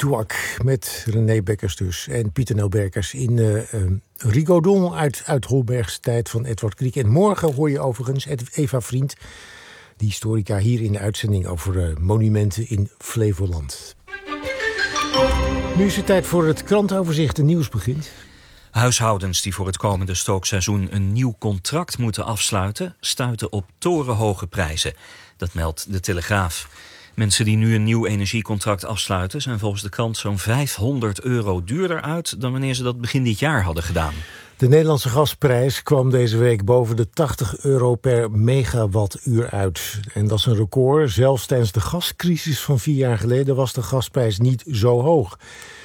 Tuak met René Bekkers dus en Pieter Nelberkers in Rigaudon uit Holbergs tijd van Edward Grieg. En morgen hoor je overigens Eva Vriend, die historica, hier in de uitzending over monumenten in Flevoland. Nu is het tijd voor het krantoverzicht. Het nieuws begint. Huishoudens die voor het komende stookseizoen een nieuw contract moeten afsluiten, stuiten op torenhoge prijzen. Dat meldt de Telegraaf. Mensen die nu een nieuw energiecontract afsluiten zijn volgens de krant zo'n €500 duurder uit dan wanneer ze dat begin dit jaar hadden gedaan. De Nederlandse gasprijs kwam deze week boven de €80 per megawattuur uit. En dat is een record. Zelfs tijdens de gascrisis van 4 jaar geleden was de gasprijs niet zo hoog.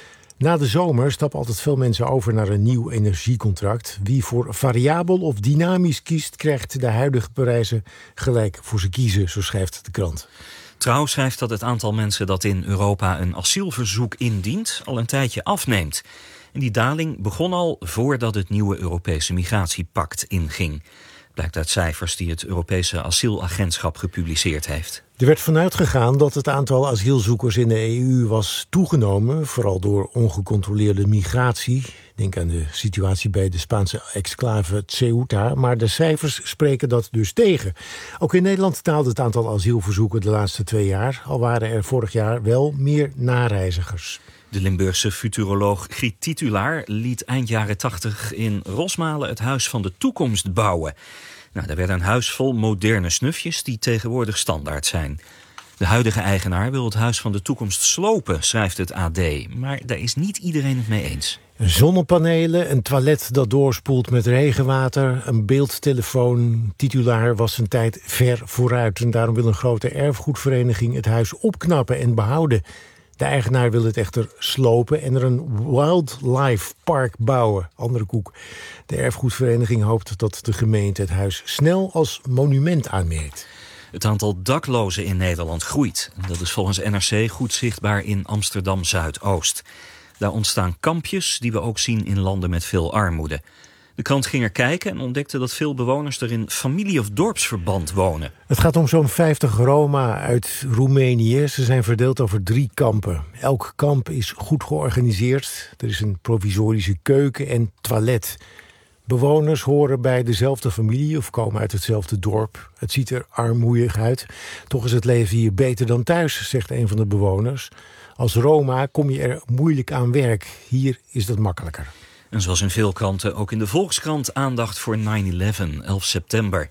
Na de zomer stappen altijd veel mensen over naar een nieuw energiecontract. Wie voor variabel of dynamisch kiest, krijgt de huidige prijzen gelijk voor ze kiezen, zo schrijft de krant. Trouw schrijft dat het aantal mensen dat in Europa een asielverzoek indient al een tijdje afneemt. En die daling begon al voordat het nieuwe Europese migratiepact inging. Blijkt uit cijfers die het Europese asielagentschap gepubliceerd heeft. Er werd vanuit gegaan dat het aantal asielzoekers in de EU was toegenomen, vooral door ongecontroleerde migratie. Denk aan de situatie bij de Spaanse exclave Ceuta, maar de cijfers spreken dat dus tegen. Ook in Nederland daalde het aantal asielverzoeken de laatste 2 jaar, al waren er vorig jaar wel meer nareizigers. De Limburgse futuroloog Griet Titulaar liet eind jaren 80 in Rosmalen het Huis van de Toekomst bouwen. Daar werd een huis vol moderne snufjes die tegenwoordig standaard zijn. De huidige eigenaar wil het Huis van de Toekomst slopen, schrijft het AD. Maar daar is niet iedereen het mee eens. Zonnepanelen, een toilet dat doorspoelt met regenwater, een beeldtelefoon. Titulaar was een tijd ver vooruit. En daarom wil een grote erfgoedvereniging het huis opknappen en behouden. De eigenaar wil het echter slopen en er een wildlife park bouwen. Andere koek. De erfgoedvereniging hoopt dat de gemeente het huis snel als monument aanmerkt. Het aantal daklozen in Nederland groeit. Dat is volgens NRC goed zichtbaar in Amsterdam-Zuidoost. Daar ontstaan kampjes die we ook zien in landen met veel armoede. De krant ging er kijken en ontdekte dat veel bewoners er in familie- of dorpsverband wonen. Het gaat om zo'n 50 Roma uit Roemenië. Ze zijn verdeeld over 3 kampen. Elk kamp is goed georganiseerd. Er is een provisorische keuken en toilet. Bewoners horen bij dezelfde familie of komen uit hetzelfde dorp. Het ziet er armoeig uit. Toch is het leven hier beter dan thuis, zegt een van de bewoners. Als Roma kom je er moeilijk aan werk. Hier is dat makkelijker. En zoals in veel kranten, ook in de Volkskrant aandacht voor 9/11, 11 september.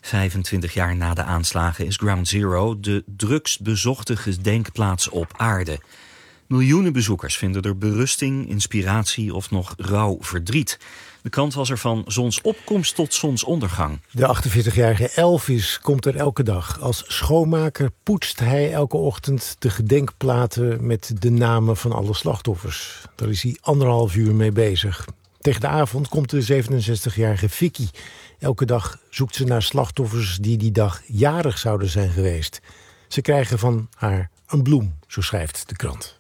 25 jaar na de aanslagen is Ground Zero de drukst bezochte gedenkplaats op aarde. Miljoenen bezoekers vinden er berusting, inspiratie of nog rauw verdriet. De krant was er van zonsopkomst tot zonsondergang. De 48-jarige Elvis komt er elke dag. Als schoonmaker poetst hij elke ochtend de gedenkplaten met de namen van alle slachtoffers. Daar is hij 1,5 uur mee bezig. Tegen de avond komt de 67-jarige Vicky. Elke dag zoekt ze naar slachtoffers die dag jarig zouden zijn geweest. Ze krijgen van haar een bloem, zo schrijft de krant.